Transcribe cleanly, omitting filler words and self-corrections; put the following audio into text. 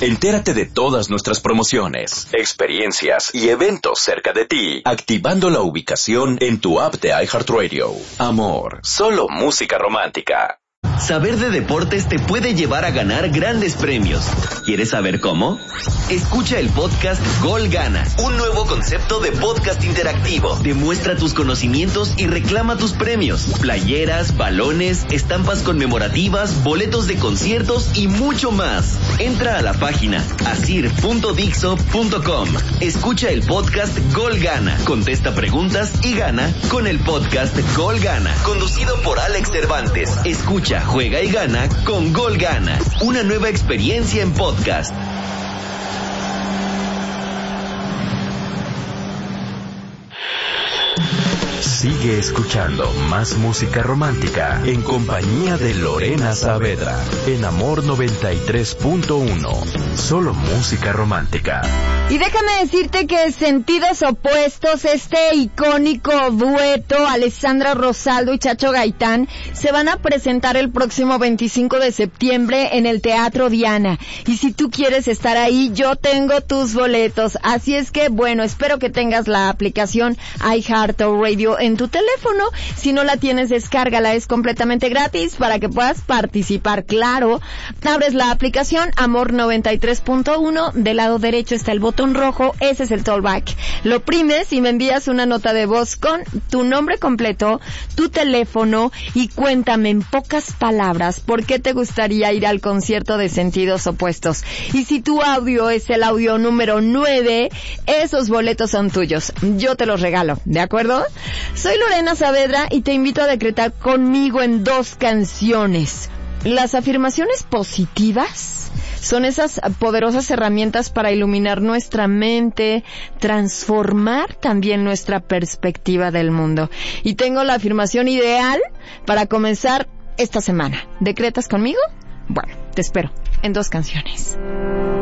Entérate de todas nuestras promociones, experiencias y eventos cerca de ti, activando la ubicación en tu app de iHeartRadio. Amor, solo música romántica. Saber de deportes te puede llevar a ganar grandes premios. ¿Quieres saber cómo? Escucha el podcast Gol Gana, un nuevo concepto de podcast interactivo. Demuestra tus conocimientos y reclama tus premios. Playeras, balones, estampas conmemorativas, boletos de conciertos y mucho más. Entra a la página asir.dixo.com. Escucha el podcast Gol Gana. Contesta preguntas y gana con el podcast Gol Gana. Conducido por Alex Cervantes. Escucha, juega y gana con Gol Gana. Una nueva experiencia en podcast. Sigue escuchando más música romántica en compañía de Lorena Saavedra en Amor 93.1. Solo música romántica. Y déjame decirte que Sentidos Opuestos, este icónico dueto, Alessandra Rosaldo y Chacho Gaitán, se van a presentar el próximo 25 de septiembre en el Teatro Diana. Y si tú quieres estar ahí, yo tengo tus boletos. Así es que, bueno, espero que tengas la aplicación iHeartRadio en tu teléfono. Si no la tienes, descárgala, es completamente gratis para que puedas participar. Claro, abres la aplicación Amor 93.1, del lado derecho está el botón rojo, ese es el tollback. Lo oprimes y me envías una nota de voz con tu nombre completo, tu teléfono y cuéntame en pocas palabras por qué te gustaría ir al concierto de Sentidos Opuestos. Y si tu audio es el audio número 9, esos boletos son tuyos. Yo te los regalo, ¿de acuerdo? Soy Lorena Saavedra y te invito a decretar conmigo en 2 canciones. Las afirmaciones positivas son esas poderosas herramientas para iluminar nuestra mente, transformar también nuestra perspectiva del mundo. Y tengo la afirmación ideal para comenzar esta semana. ¿Decretas conmigo? Bueno, te espero en 2 canciones.